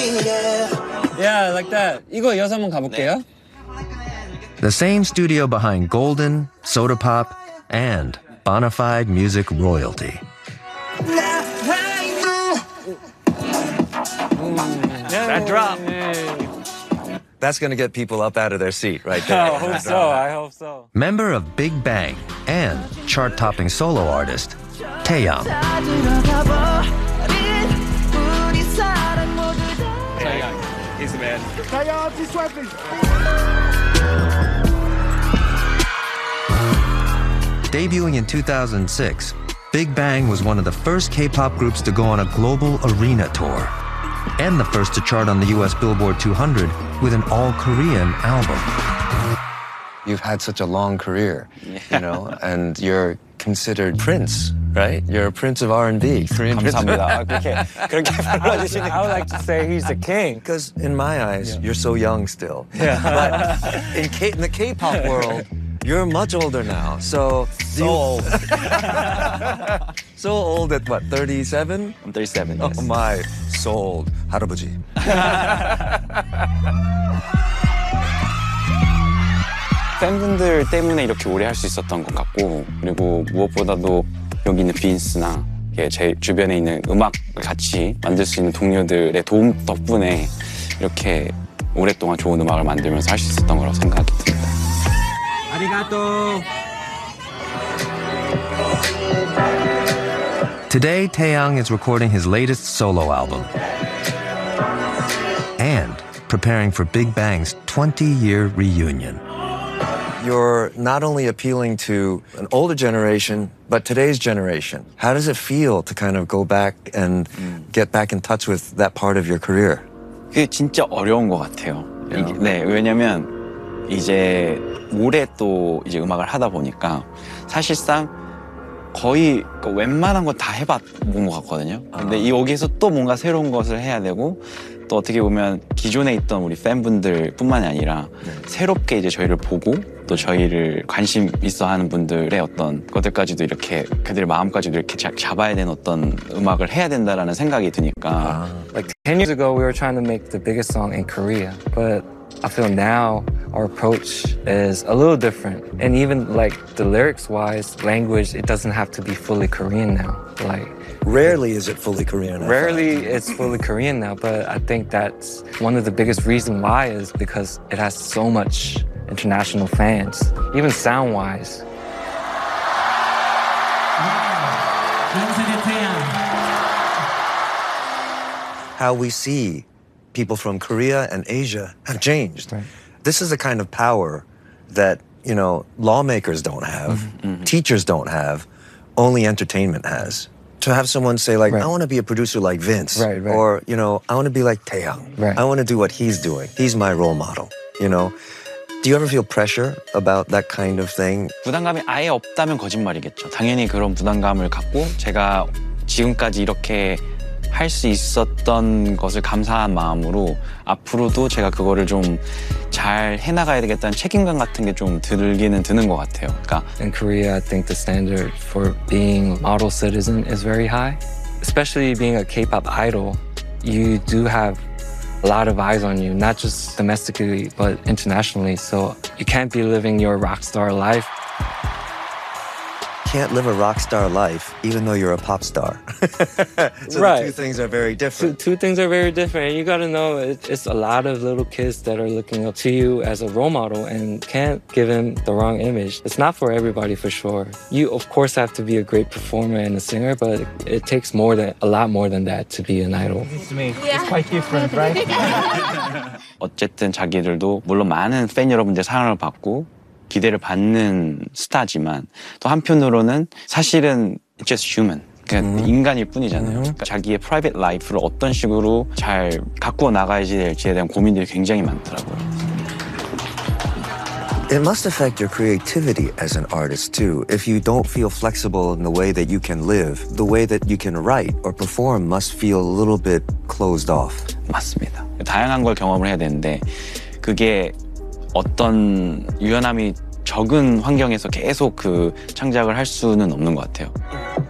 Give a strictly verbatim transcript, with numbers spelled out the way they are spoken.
Yeah, like that. 이거 이어서 한번 가볼게요. The same studio behind Golden, Soda Pop, and Bonafide Music Royalty. That drop. That's going to get people up out of their seat right there. I hope so, I hope so. Member of Big Bang and chart-topping solo artist, Taeyang. Taeyang, he's the man. Debuting in two thousand six, Big Bang was one of the first K-pop groups to go on a global arena tour, and the first to chart on the U S Billboard two hundred with an all-Korean album. You've had such a long career, yeah. you know, and you're considered Prince, right? You're a Prince of R and B. Korean 감사합니다. 그렇게 그렇게 불러주시니까. I would like to say he's the king. Because in my eyes, yeah. you're so young still. Yeah. But in, K in the K-pop world, you're much older now. So so you... old. So old at what, thirty-seven? I'm thirty-seven, yes. Oh my, so old. 할아버지. 팬분들 때문에 이렇게 오래 할 수 있었던 것 같고, 그리고 무엇보다도 여기 있는 빈스나 제 주변에 있는 음악을 같이 만들 수 있는 동료들의 도움 덕분에 이렇게 오랫동안 좋은 음악을 만들면서 할 수 있었던 거라고 생각이 듭니다. 아리가또. Today, Taeyang is recording his latest solo album and preparing for Big Bang's twenty-year reunion. You're not only appealing to an older generation, but today's generation. How does it feel to kind of go back and 음. get back in touch with that part of your career? 그게 진짜 어려운 것 같아요. Yeah. 이게, 네, 왜냐면 이제 올해 또 이제 음악을 하다 보니까 사실상 거의 웬만한 거 다 해봤본 것 같거든요. 근데 이 여기서 또 뭔가 새로운 것을 해야 되고 또 어떻게 보면 기존에 있던 우리 팬분들 뿐만이 아니라 네. 새롭게 이제 저희를 보고 또 저희를 관심 있어 하는 분들의 어떤 것들까지도 이렇게 그들의 마음까지도 이렇게 자, 잡아야 되는 어떤 음악을 해야 된다라는 생각이 드니까. Like ten years ago, we were trying to make the biggest song in Korea, but I feel now our approach is a little different. And even like the lyrics-wise, language, it doesn't have to be fully Korean now. Like rarely is it fully Korean. Rarely it's fully Korean now, but I think that's one of the biggest reasons why is because it has so much international fans, even sound-wise. How we see people from Korea and Asia have changed. Right. This is the kind of power that, you know, lawmakers don't have, mm-hmm. Mm-hmm. teachers don't have, only entertainment has. To have someone say like, right. I want to be a producer like Vince, right, right. or, you know, I want to be like Taeyang. Right. I want to do what he's doing. He's my role model, you know? Do you ever feel pressure about that kind of thing? 부담감이 아예 없다면 거짓말이겠죠. 당연히 그런 부담감을 갖고 제가 지금까지 이렇게 할 수 있었던 것을 감사한 마음으로 앞으로도 제가 그거를 좀 잘 해나가야 되겠다는 책임감 같은 게 좀 들기는 드는 것 같아요. 그러니까 In Korea, I think the standard for being a model citizen is very high. Especially being a K-pop idol, you do have a lot of eyes on you, not just domestically, but internationally. So you can't be living your rock star life. Can't live a rock star life even though you're a pop star. So right. the two things are very different. Two, two things are very different. You got to know it, it's a lot of little kids that are looking up to you as a role model and can't give them the wrong image. It's not for everybody for sure. You of course have to be a great performer and a singer, but it, it takes more than a lot more than that to be an idol. It's me. Yeah. It's quite different, right? 어쨌든 자기들도 물론 많은 팬 여러분들 사랑을 받고 기대를 받는 스타지만 또 한편으로는 사실은 just human, 그냥 음. 인간일 뿐이잖아요. 음. 그러니까 자기의 프라이빗 라이프를 어떤 식으로 잘 가꾸어 나가야지 될지에 대한 고민들이 굉장히 많더라고요. It must affect your creativity as an artist too. If you don't feel flexible in the way that you can live, the way that you can write or perform must feel a little bit closed off. 맞습니다. 다양한 걸 경험을 해야 되는데 그게 어떤 유연함이 적은 환경에서 계속 그 창작을 할 수는 없는 것 같아요.